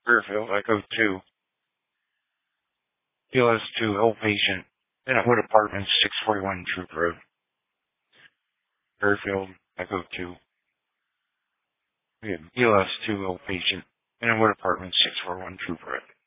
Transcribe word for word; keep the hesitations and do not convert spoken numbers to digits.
Fairfield, Echo two. B L S two, outpatient. Bennettwood Apartments, six forty-one Troop Road. Fairfield, Echo two. We have B L S two, outpatient. Bennettwood Apartments, six forty-one Troop Road.